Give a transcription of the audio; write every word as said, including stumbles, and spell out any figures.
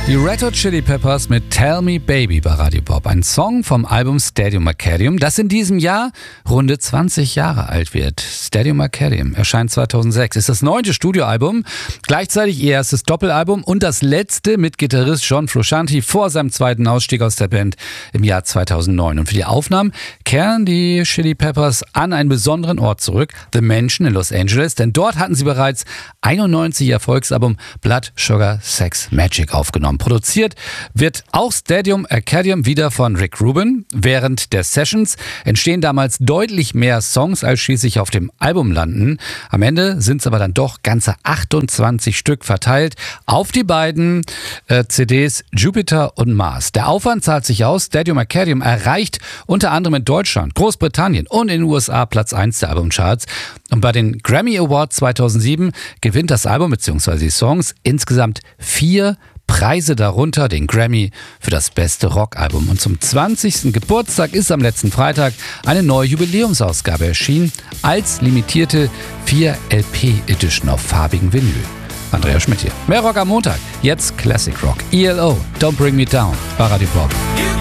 Die Red Hot Chili Peppers mit Tell Me Baby bei Radio Pop. Ein Song vom Album Stadium Arcadium, das in diesem Jahr runde zwanzig Jahre alt wird. Stadium Arcadium erscheint zweitausendsechs, ist das neunte Studioalbum, gleichzeitig ihr erstes Doppelalbum und das letzte mit Gitarrist John Frusciante vor seinem zweiten Ausstieg aus der Band im Jahr zweitausendneun. Und für die Aufnahmen kehren die Chili Peppers an einen besonderen Ort zurück, The Mansion in Los Angeles, denn dort hatten sie bereits einundneunzig ihr Erfolgsalbum Blood, Sugar, Sex, Magic aufgenommen. Produziert wird auch Stadium Arcadium wieder von Rick Rubin. Während der Sessions entstehen damals deutlich mehr Songs, als schließlich auf dem Album landen. Am Ende sind es aber dann doch ganze achtundzwanzig Stück verteilt auf die beiden äh, C Ds Jupiter und Mars. Der Aufwand zahlt sich aus. Stadium Arcadium erreicht unter anderem in Deutschland, Großbritannien und in den U S A Platz eins der Albumcharts. Und bei den Grammy Awards zweitausendsieben gewinnt das Album bzw. die Songs insgesamt vier Preise, darunter den Grammy für das beste Rockalbum. Und zum zwanzigsten Geburtstag ist am letzten Freitag eine neue Jubiläumsausgabe erschienen als limitierte vier L P Edition auf farbigen Vinyl. Andreas Schmidt hier. Mehr Rock am Montag. Jetzt Classic Rock. E L O, Don't Bring Me Down bei Radio Pop.